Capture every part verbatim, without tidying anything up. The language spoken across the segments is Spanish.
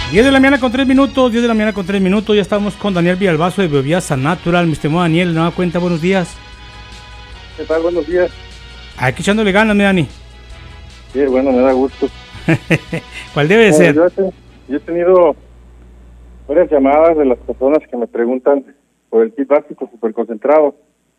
diez de la mañana con tres minutos, diez de la mañana con tres minutos, ya estamos con Daniel Villalbazo de Bioviasa Natural. Mi estimado Daniel, nueva cuenta, buenos días. ¿Qué tal? Buenos días. Aquí echándole ganas, mi Dani. Sí, bueno, me da gusto. ¿Cuál debe de bueno, ser? Yo he, yo he tenido varias llamadas de las personas que me preguntan por el kit básico superconcentrado.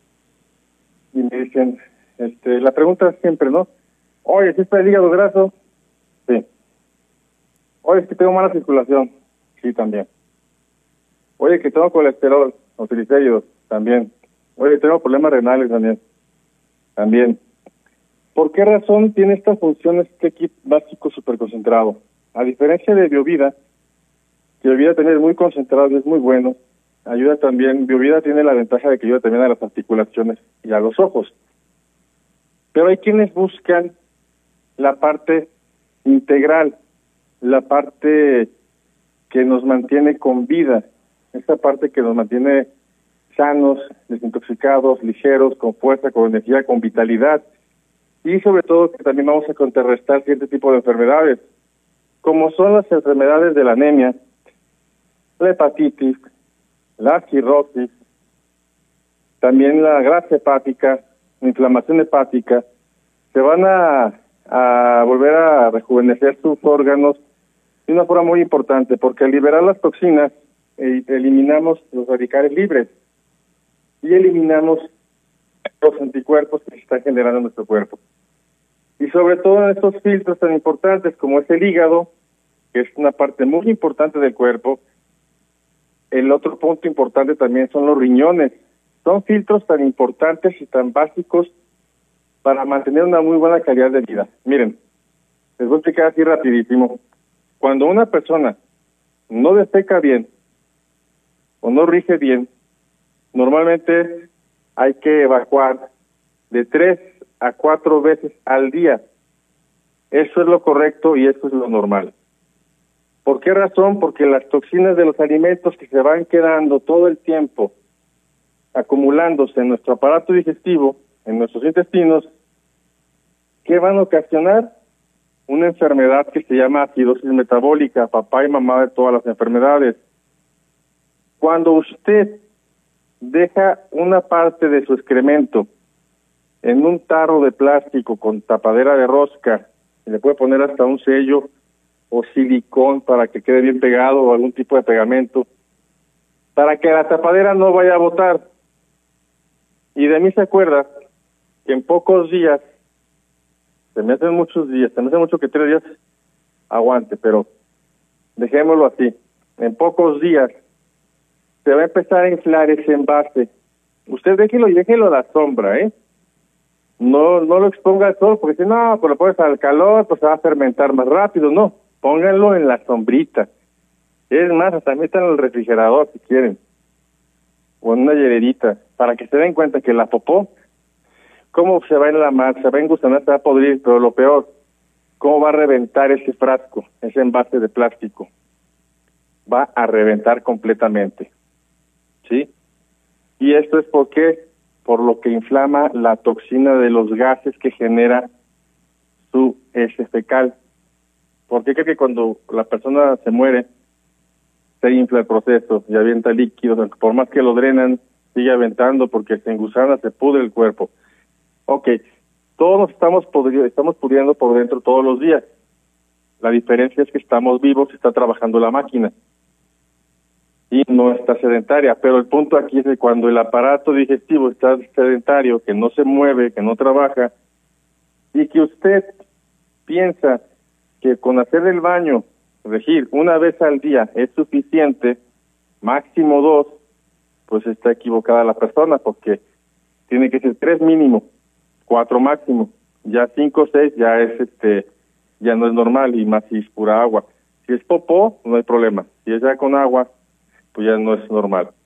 Y me dicen, este, la pregunta es siempre, ¿no? Oye, ¿sí está el hígado graso? Sí. Oye, es que tengo mala circulación. Sí, también. Oye, que tengo colesterol o triglicéridos. También. Oye, tengo problemas renales también. También. ¿Por qué razón tiene esta función este kit básico superconcentrado? A diferencia de Biovida, que Biovida también es muy concentrado y es muy bueno, ayuda también, Biovida tiene la ventaja de que ayuda también a las articulaciones y a los ojos. Pero hay quienes buscan la parte integral, la parte que nos mantiene con vida, esa parte que nos mantiene sanos, desintoxicados, ligeros, con fuerza, con energía, con vitalidad, y sobre todo que también vamos a contrarrestar cierto tipo de enfermedades, como son las enfermedades de la anemia, la hepatitis, la cirrosis, también la grasa hepática, la inflamación hepática. Se van a, a volver a rejuvenecer sus órganos de una forma muy importante, porque al liberar las toxinas, eh, eliminamos los radicales libres y eliminamos los anticuerpos que se están generando en nuestro cuerpo. Y sobre todo en estos filtros tan importantes como es el hígado, que es una parte muy importante del cuerpo. El otro punto importante también son los riñones. Son filtros tan importantes y tan básicos para mantener una muy buena calidad de vida. Miren, les voy a explicar así rapidísimo. Cuando una persona no defeca bien o no rige bien, normalmente hay que evacuar de tres a cuatro veces al día. Eso es lo correcto y eso es lo normal. ¿Por qué razón? Porque las toxinas de los alimentos que se van quedando todo el tiempo acumulándose en nuestro aparato digestivo, en nuestros intestinos, ¿qué van a ocasionar? Una enfermedad que se llama acidosis metabólica, papá y mamá de todas las enfermedades. Cuando usted deja una parte de su excremento en un tarro de plástico con tapadera de rosca, y le puede poner hasta un sello o silicón para que quede bien pegado o algún tipo de pegamento, para que la tapadera no vaya a botar. Y de mí se acuerda que en pocos días, se me hacen muchos días, se me hace mucho que tres días aguante, pero dejémoslo así, en pocos días se va a empezar a inflar ese envase. Usted déjelo y déjelo a la sombra, ¿eh? No no lo exponga al sol, porque si no, pues lo pones al calor, pues se va a fermentar más rápido. No, pónganlo en la sombrita. Es más, hasta metan en el refrigerador si quieren, o en una hielerita, para que se den cuenta que la popó, cómo se va a enlamar, se va a engusanar, se va a podrir, pero lo peor, cómo va a reventar ese frasco, ese envase de plástico. Va a reventar completamente, ¿sí? Y esto es porque por lo que inflama la toxina de los gases que genera su heces fecal. ¿Por qué cree que cuando la persona se muere se infla el proceso y avienta líquidos? Por más que lo drenan, sigue aventando porque se engusana, se pudre el cuerpo. Ok, todos estamos pudriendo, estamos pudriendo por dentro todos los días. La diferencia es que estamos vivos y está trabajando la máquina y no está sedentaria, pero el punto aquí es que cuando el aparato digestivo está sedentario, que no se mueve, que no trabaja, y que usted piensa que con hacer el baño, regir una vez al día es suficiente, máximo dos, pues está equivocada la persona, porque tiene que ser tres mínimo, cuatro máximo, ya cinco o seis ya es este, ya no es normal, y más si es pura agua. Si es popó, no hay problema, si es ya con agua, pues ya no es normal.